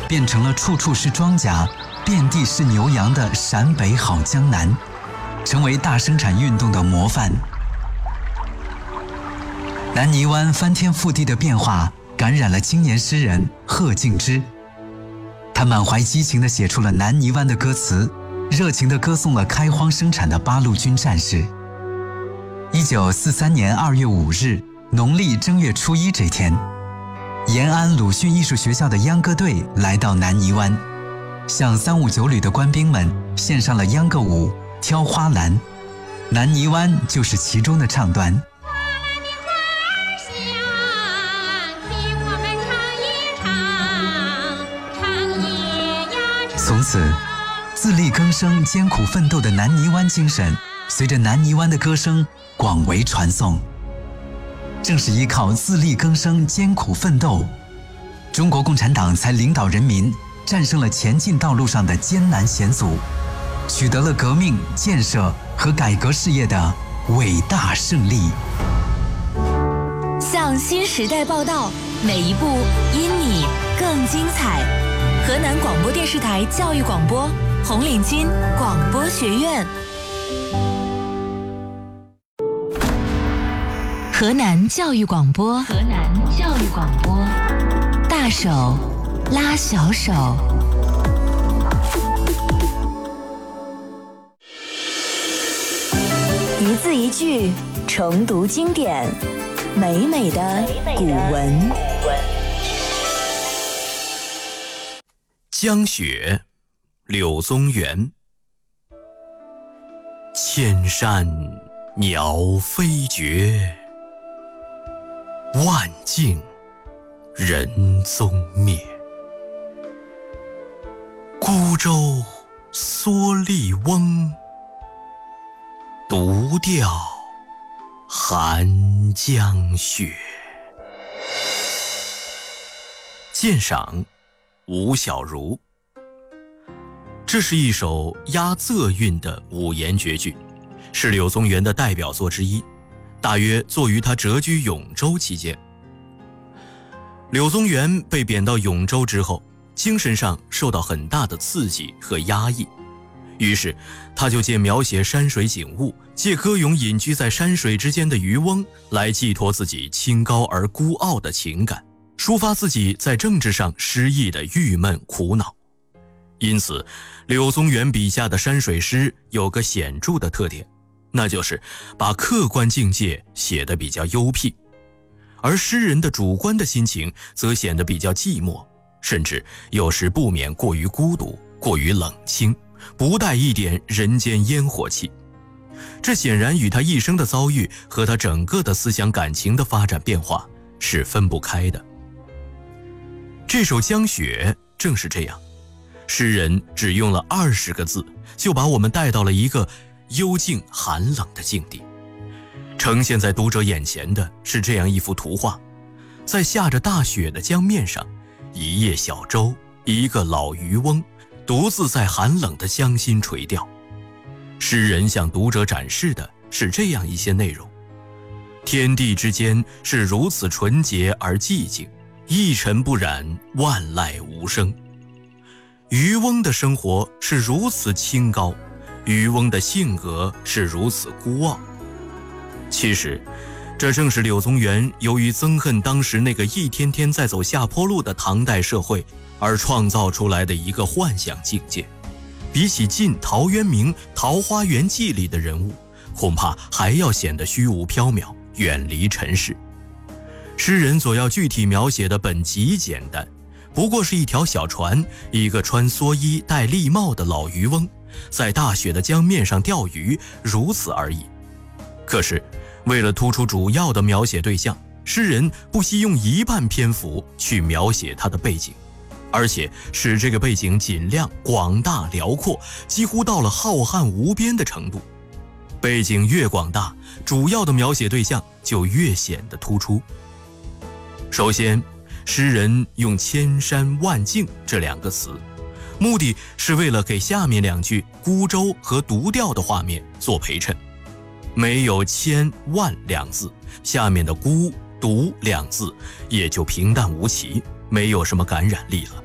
变成了处处是庄稼、遍地是牛羊的陕北好江南，成为大生产运动的模范。南泥湾翻天覆地的变化感染了青年诗人贺敬之，他满怀激情地写出了南泥湾的歌词，热情地歌颂了开荒生产的八路军战士。1943年2月5日，农历正月初一这天，延安鲁迅艺术学校的秧歌队来到南泥湾，向359旅的官兵们献上了秧歌舞《挑花篮》，南泥湾就是其中的唱段。从此，自力更生、艰苦奋斗的南泥湾精神，随着南泥湾的歌声广为传颂。正是依靠自力更生、艰苦奋斗，中国共产党才领导人民战胜了前进道路上的艰难险阻，取得了革命、建设和改革事业的伟大胜利。 向新时代报道，每一步因你更精彩。河南广播电视台教育广播，红领巾广播学院。河南教育广播，河南教育广播，大手拉小手。一字一句重读经典，美美的古文。 江雪，柳宗元。千山鸟飞绝，万径人踪灭。孤舟蓑笠翁，独钓寒江雪。鉴赏吴小如。这是一首押仄韵的五言绝句，是柳宗元的代表作之一，大约作于他谪居永州期间。柳宗元被贬到永州之后，精神上受到很大的刺激和压抑，于是他就借描写山水景物，借歌咏隐居在山水之间的渔翁，来寄托自己清高而孤傲的情感，抒发自己在政治上失意的郁闷苦恼。因此，柳宗元笔下的山水诗有个显著的特点，那就是把客观境界写得比较幽僻，而诗人的主观的心情则显得比较寂寞，甚至有时不免过于孤独，过于冷清，不带一点人间烟火气。这显然与他一生的遭遇和他整个的思想感情的发展变化是分不开的。这首《江雪》正是这样，诗人只用了20个字，就把我们带到了一个幽静寒冷的境地。呈现在读者眼前的是这样一幅图画：在下着大雪的江面上，一叶小舟，一个老渔翁，独自在寒冷的江心垂钓。诗人向读者展示的是这样一些内容：天地之间是如此纯洁而寂静，一尘不染，万籁无声。渔翁的生活是如此清高，渔翁的性格是如此孤傲。其实，这正是柳宗元由于憎恨当时那个一天天在走下坡路的唐代社会而创造出来的一个幻想境界。比起晋陶渊明《桃花源记》里的人物，恐怕还要显得虚无缥缈，远离尘世。诗人所要具体描写的本极简单，不过是一条小船，一个穿蓑衣戴笠帽的老渔翁，在大雪的江面上钓鱼，如此而已。可是为了突出主要的描写对象，诗人不惜用一半篇幅去描写他的背景，而且使这个背景尽量广大辽阔，几乎到了浩瀚无边的程度。背景越广大，主要的描写对象就越显得突出。首先，诗人用千山万径这2个词，目的是为了给下面2句孤舟和独钓的画面做陪衬。没有千万2字，下面的孤独2字也就平淡无奇，没有什么感染力了。